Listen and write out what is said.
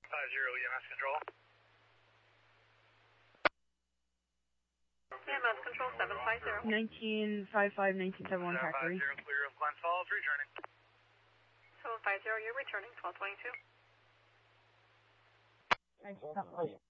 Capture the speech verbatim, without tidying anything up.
five zero E M S control. E M S control seven five zero. nineteen fifty-five, nineteen seventy-one, track three. seven five zero, clear of Glens Falls, returning. seven five zero, you're returning, twelve twenty-two. Thanks.